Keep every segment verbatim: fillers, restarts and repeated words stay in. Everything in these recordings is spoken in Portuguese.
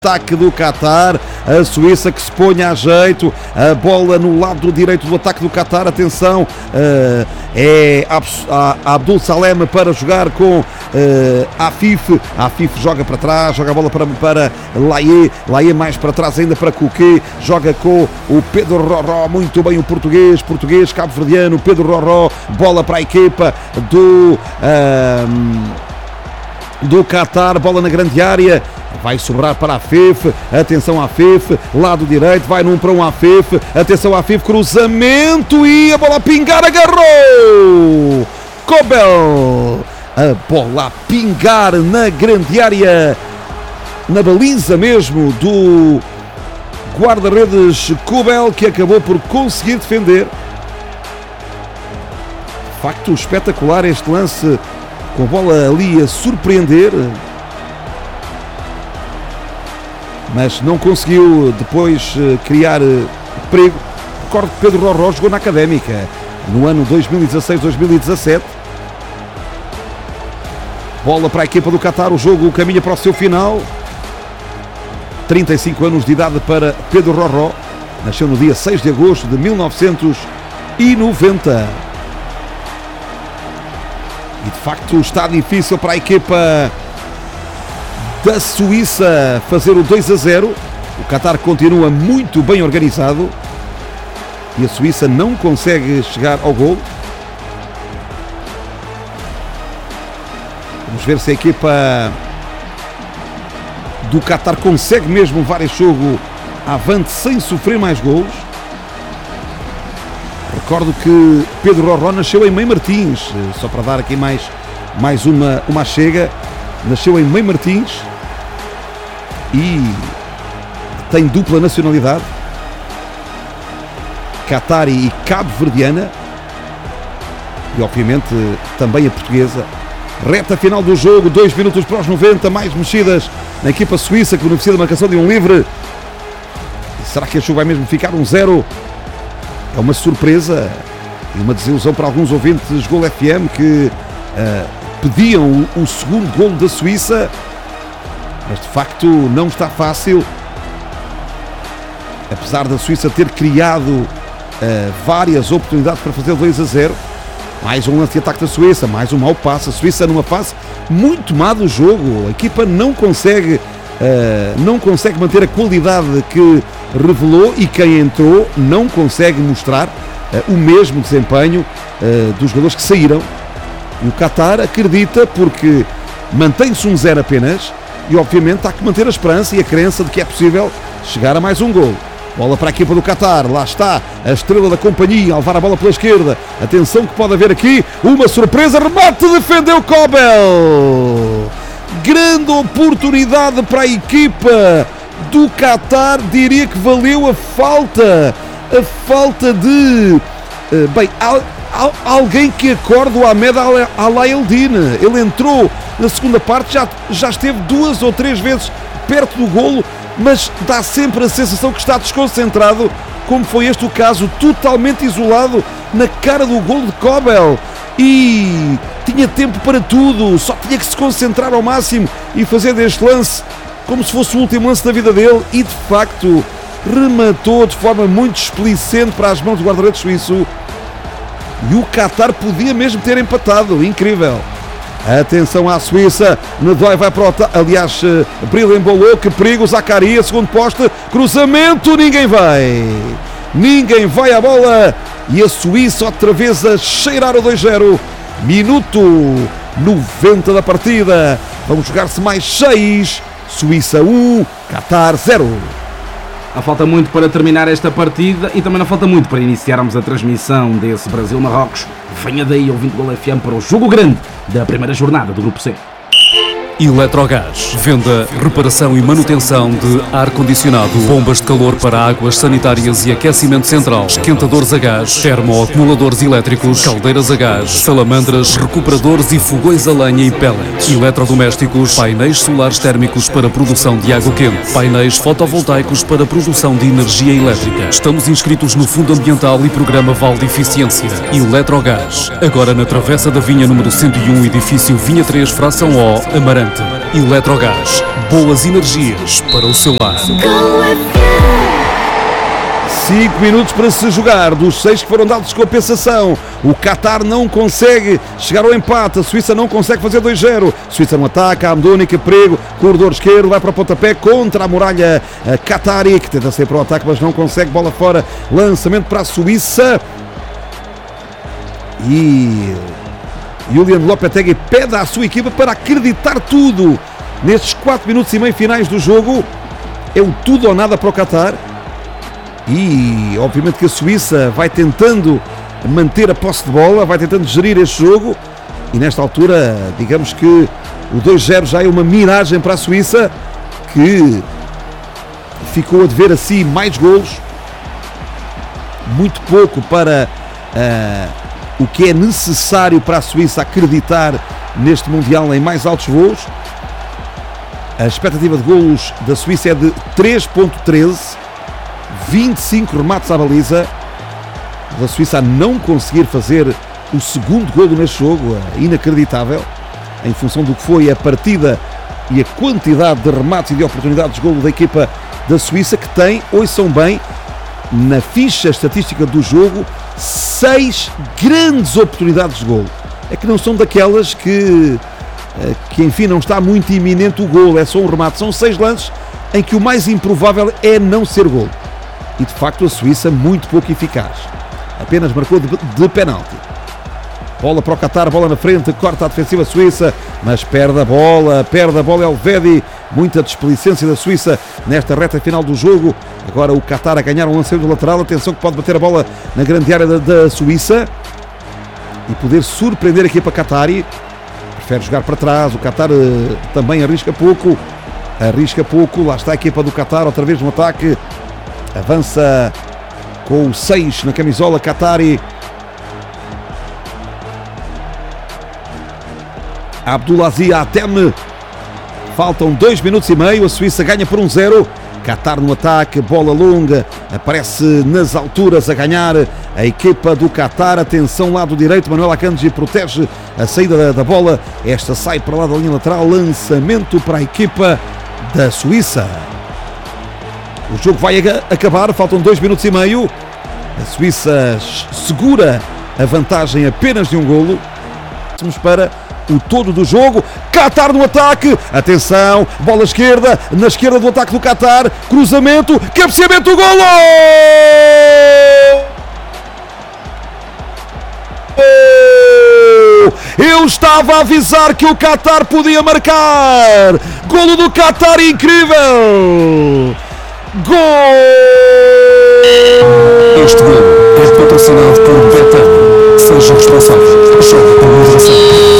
Ataque do Qatar, a Suíça que se põe a jeito, a bola no lado direito do ataque do Qatar, atenção, uh, é Abdul Salem para jogar com uh, Afif, Afif joga para trás, joga a bola para, para Laie, Laie mais para trás ainda para Coquet, joga com o Pedro Rorró, muito bem o português, português cabo-verdiano, Pedro Rorró, bola para a equipa do... Uh, do Qatar, bola na grande área, vai sobrar para a Afif, atenção a Afif, lado direito, vai num para um Afif, atenção a Afif, cruzamento e a bola a pingar, agarrou! Kobel! A bola a pingar na grande área, na baliza mesmo do guarda-redes Kobel, que acabou por conseguir defender. De facto, espetacular este lance, com a bola ali a surpreender, mas não conseguiu depois criar perigo. Recordo que Pedro Rorró jogou na Académica no ano dois mil e dezasseis dois mil e dezassete. Bola para a equipa do Qatar, o jogo caminha para o seu final. trinta e cinco anos de idade para Pedro Rorró, nasceu no dia seis de agosto de mil novecentos e noventa. E de facto está difícil para a equipa da Suíça fazer o dois a zero. O Qatar continua muito bem organizado e a Suíça não consegue chegar ao gol. Vamos ver se a equipa do Qatar consegue mesmo levar este jogo avante sem sofrer mais golos. Recordo que Pedro Rorró nasceu em Mãe Martins, só para dar aqui mais, mais uma, uma chega, nasceu em Mãe Martins e tem dupla nacionalidade, Qatari e cabo-verdiana, e obviamente também a portuguesa. Reta final do jogo, dois minutos para os noventa, mais mexidas na equipa suíça que beneficia da marcação de um livre. E será que este jogo vai mesmo ficar um zero? É uma surpresa e uma desilusão para alguns ouvintes Gol F M que uh, pediam o, o segundo golo da Suíça, mas de facto não está fácil. Apesar da Suíça ter criado uh, várias oportunidades para fazer dois a zero, mais um lance de ataque da Suíça, mais um mau passe. A Suíça numa fase muito má do jogo, a equipa não consegue, uh, não consegue manter a qualidade que revelou e quem entrou não consegue mostrar uh, o mesmo desempenho uh, dos jogadores que saíram. E o Qatar acredita porque mantém-se um zero apenas e obviamente há que manter a esperança e a crença de que é possível chegar a mais um gol. Bola para a equipa do Qatar, lá está a estrela da companhia a levar a bola pela esquerda. Atenção que pode haver aqui uma surpresa, remate, defendeu Kobel. Grande oportunidade para a equipa do Qatar, diria que valeu a falta, a falta de, uh, bem, al, al, alguém que acorda o Ahmed Al-Eldin. Ele entrou na segunda parte, já, já esteve duas ou três vezes perto do golo, mas dá sempre a sensação que está desconcentrado, como foi este o caso, totalmente isolado na cara do golo de Kobel. E tinha tempo para tudo, só tinha que se concentrar ao máximo e fazer deste lance como se fosse o último lance da vida dele, e de facto rematou de forma muito displicente para as mãos do guarda-redes suíço. E o Qatar podia mesmo ter empatado, incrível. Atenção à Suíça, Nedói vai para o... aliás, Bril embolou, que perigo, Zaccaria, segundo poste, cruzamento, ninguém vai. Ninguém vai à bola e a Suíça outra vez a cheirar o dois a zero. Minuto noventa da partida, vamos jogar-se mais seis. Suíça um, Qatar zero. Não falta muito para terminar esta partida e também não falta muito para iniciarmos a transmissão desse Brasil-Marrocos. Venha daí, ouvindo Gol F M, para o jogo grande da primeira jornada do Grupo C. Eletrogás. Venda, reparação e manutenção de ar-condicionado, bombas de calor para águas sanitárias e aquecimento central, esquentadores a gás, termoacumuladores elétricos, caldeiras a gás, salamandras, recuperadores e fogões a lenha e pellets, eletrodomésticos, painéis solares térmicos para produção de água quente, painéis fotovoltaicos para produção de energia elétrica. Estamos inscritos no Fundo Ambiental e Programa Val de Eficiência. Eletrogás. Agora na Travessa da Vinha número cento e um, edifício Vinha três, fração O, Amarante. Marante, Eletrogás, boas energias para o seu lar. cinco minutos para se jogar, dos seis que foram dados de compensação. O Qatar não consegue chegar ao empate, a Suíça não consegue fazer dois zero. Suíça no ataque, a Amdounica, Prego, corredor esquerdo, vai para o pontapé contra a muralha a Qatari, que tenta sair para o ataque, mas não consegue, bola fora, lançamento para a Suíça. E Julian Lopetegui pede à sua equipa para acreditar tudo. Nestes quatro minutos e meio finais do jogo, é o tudo ou nada para o Qatar. E obviamente que a Suíça vai tentando manter a posse de bola, vai tentando gerir este jogo, e nesta altura digamos que o dois zero já é uma miragem para a Suíça, que ficou a dever a si mais golos, muito pouco para uh, o que é necessário para a Suíça acreditar neste Mundial em mais altos voos. A expectativa de golos da Suíça é de três ponto treze, vinte e cinco remates à baliza. A Suíça a não conseguir fazer o segundo golo neste jogo, é inacreditável, em função do que foi a partida e a quantidade de remates e de oportunidades de golo da equipa da Suíça, que tem, ouçam bem, na ficha estatística do jogo, seis grandes oportunidades de golo. É que não são daquelas que, que enfim, não está muito iminente o golo, é só um remate, são seis lances em que o mais improvável é não ser golo. E de facto a Suíça muito pouco eficaz, apenas marcou de, de penalti. Bola para o Qatar, bola na frente, corta a defensiva suíça, mas perde a bola, perde a bola Elvedi. Muita desplicência da Suíça nesta reta final do jogo. Agora o Qatar a ganhar um lançamento lateral, atenção que pode bater a bola na grande área da, da Suíça e poder surpreender a equipa qatari. Prefere jogar para trás, o Qatar uh, também arrisca pouco, arrisca pouco, lá está a equipa do Qatar outra vez no ataque. Avança com o seis na camisola qatari. Abdulaziz Atem. Faltam dois minutos e meio. A Suíça ganha por um zero. Qatar no ataque, bola longa. Aparece nas alturas a ganhar a equipa do Qatar. Atenção, lado direito. Manuel Akanji protege a saída da, da bola. Esta sai para lá da linha lateral. Lançamento para a equipa da Suíça. O jogo vai acabar, faltam dois minutos e meio. A Suíça segura a vantagem apenas de um golo. Vamos para o todo do jogo. Qatar no ataque, atenção, bola esquerda, na esquerda do ataque do Qatar, cruzamento, cabeceamento, golo! Eu estava a avisar que o Qatar podia marcar. Golo do Qatar, incrível! Gol! Este gol é patrocinado por Betano. Seja responsável. Jogue com moderação.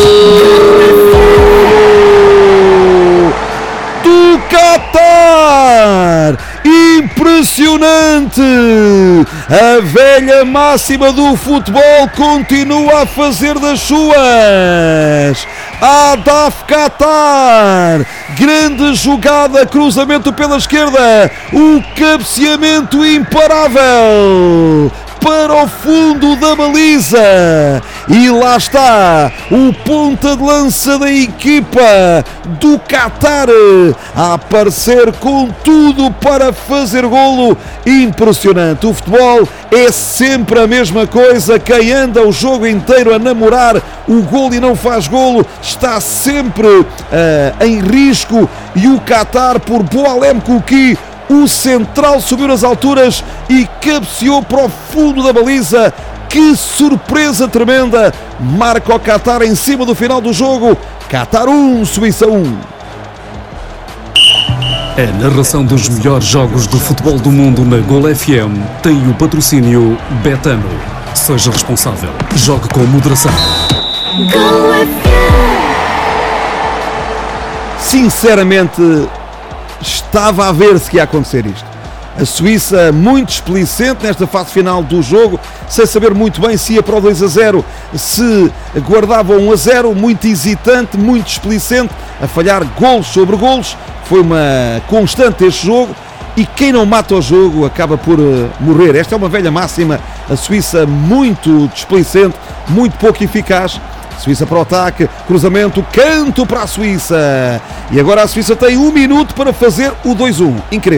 Do Qatar! Impressionante! A velha máxima do futebol continua a fazer das suas. Adaf Qatar, grande jogada, cruzamento pela esquerda, o cabeceamento imparável para o fundo da baliza, e lá está o ponta de lança da equipa do Qatar a aparecer com tudo para fazer golo. Impressionante, o futebol é sempre a mesma coisa, quem anda o jogo inteiro a namorar o golo e não faz golo está sempre uh, em risco, e o Qatar, por Boalem Kouki, o central, subiu nas alturas e cabeceou para o fundo da baliza. Que surpresa tremenda! Marca o Qatar em cima do final do jogo. Qatar um, Suíça um. A narração dos melhores jogos do futebol do mundo na Gol F M tem o patrocínio Betano. Seja responsável. Jogue com moderação. Gol F M. Sinceramente, estava a ver se ia acontecer isto. A Suíça muito displicente nesta fase final do jogo, sem saber muito bem se ia para o dois a zero, se guardava um a zero, muito hesitante, muito displicente, a falhar golos sobre golos. Foi uma constante este jogo, e quem não mata o jogo acaba por uh, morrer. Esta é uma velha máxima. A Suíça muito displicente, muito pouco eficaz. Suíça para o ataque, cruzamento, canto para a Suíça. E agora a Suíça tem um minuto para fazer o dois a um. Incrível.